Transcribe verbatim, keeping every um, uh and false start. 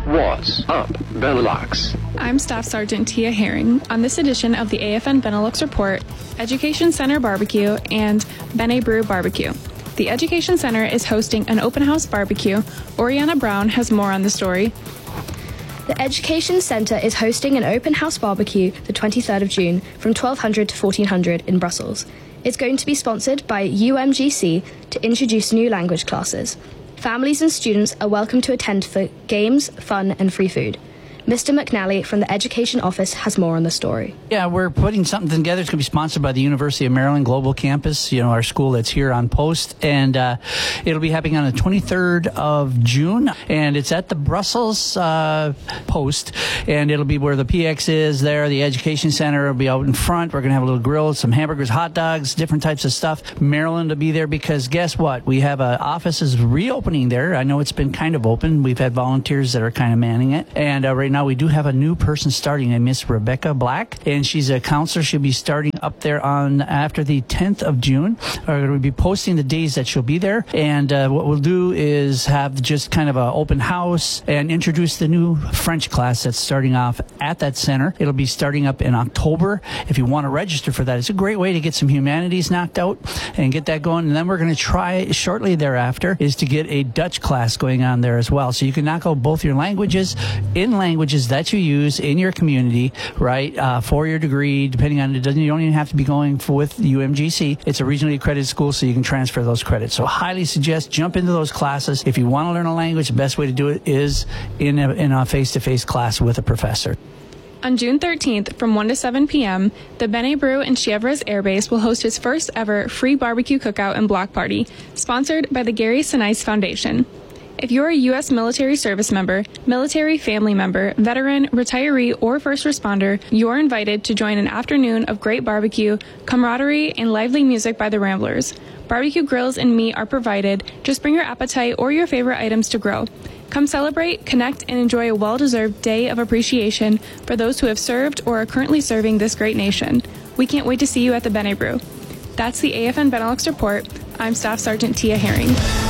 What's up, Benelux? I'm Staff Sergeant Tia Herring. On this edition of the A F N Benelux Report, Education Center Barbecue and Bene Brew Barbecue. The Education Center is hosting an open house barbecue. Oriana Brown has more on the story. The Education Centre is hosting an open house barbecue the twenty-third of June from twelve hundred to fourteen hundred in Brussels. It's going to be sponsored by U M G C to introduce new language classes. Families and students are welcome to attend for games, fun and free food. Mister McNally from the Education Office has more on the story. Yeah, we're putting something together. It's going to be sponsored by the University of Maryland Global Campus, you know, our school that's here on post. And uh, it'll be happening on the twenty-third of June. And it's at the Brussels uh, post. And it'll be where the P X is there. The Education Center will be out in front. We're going to have a little grill, some hamburgers, hot dogs, different types of stuff. Maryland will be there because guess what? We have an office is reopening there. I know it's been kind of open. We've had volunteers that are kind of manning it. And uh, right now we do have a new person starting, a Miss Rebecca Black, and she's a counselor. She'll be starting up there on after the tenth of June. We're going to be posting the days that she'll be there, and uh, what we'll do is have just kind of an open house and introduce the new French class that's starting off at that center. It'll be starting up in October. If you want to register for that, it's a great way to get some humanities knocked out and get that going. And then we're going to try shortly thereafter is to get a Dutch class going on there as well, so you can knock out both your languages in languages that you use in your community, right, uh, for your degree, depending on it. Doesn't, you don't even have to be going for, with U M G C. It's a regionally accredited school, so you can transfer those credits. So highly suggest jump into those classes. If you want to learn a language, the best way to do it is in a, in a face-to-face class with a professor. On June thirteenth, from one to seven p.m., the Bene Brew in Chievres Air Base will host its first ever free barbecue cookout and block party, sponsored by the Gary Sinise Foundation. If you're a U S military service member, military family member, veteran, retiree, or first responder, you're invited to join an afternoon of great barbecue, camaraderie, and lively music by the Ramblers. Barbecue grills and meat are provided. Just bring your appetite or your favorite items to grill. Come celebrate, connect, and enjoy a well-deserved day of appreciation for those who have served or are currently serving this great nation. We can't wait to see you at the Bene Brew. That's the A F N Benelux Report. I'm Staff Sergeant Tia Herring.